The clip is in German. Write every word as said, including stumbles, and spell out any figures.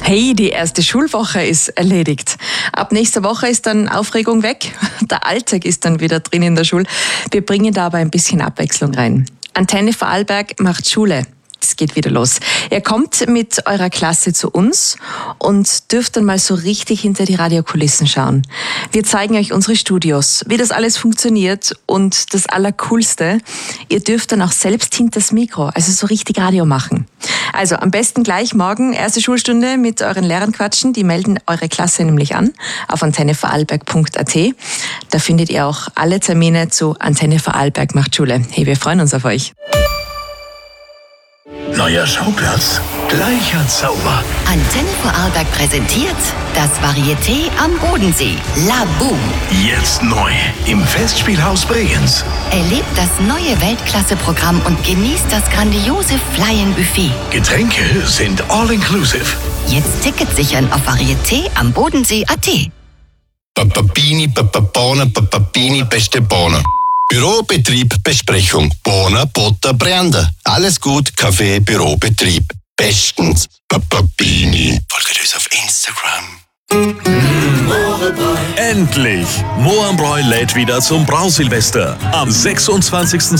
Hey, die erste Schulwoche ist erledigt. Ab nächster Woche ist dann Aufregung weg. Der Alltag ist dann wieder drin in der Schule. Wir bringen da aber ein bisschen Abwechslung rein. Antenne Vorarlberg macht Schule. Es geht wieder los. Ihr kommt mit eurer Klasse zu uns und dürft dann mal so richtig hinter die Radiokulissen schauen. Wir zeigen euch unsere Studios, wie das alles funktioniert und das Allercoolste, ihr dürft dann auch selbst hinter das Mikro, also so richtig Radio machen. Also am besten gleich morgen erste Schulstunde mit euren Lehrern quatschen. Die melden eure Klasse nämlich an auf antenne vorarlberg punkt a t. Da findet ihr auch alle Termine zu Antenne Vorarlberg macht Schule. Hey, wir freuen uns auf euch. Neuer Schauplatz, gleicher Zauber. Antenne Vorarlberg präsentiert das Varieté am Bodensee. La Boom. Jetzt neu im Festspielhaus Bregenz. Erlebt das neue Weltklasse-Programm und genießt das grandiose Fly-in Buffet. Getränke sind all-inclusive. Jetzt Tickets sichern auf varieté am Bodensee punkt a t. Papapini, Papapone, Papapini, beste Bohne. Bürobetrieb, Besprechung. Bohne, Butter, Brände. Alles gut, Kaffee, Bürobetrieb. Bestens. Papapini. Folgt uns auf Instagram. Endlich! Mohrenbräu lädt wieder zum Brausilvester am sechsundzwanzigsten